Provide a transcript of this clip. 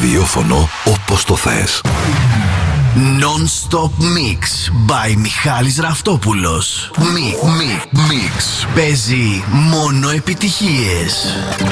ραδιόφωνο όπως το θες. Non-Stop Mix by Μιχάλης Ραφτόπουλος. Mix. Παίζει μόνο επιτυχίες.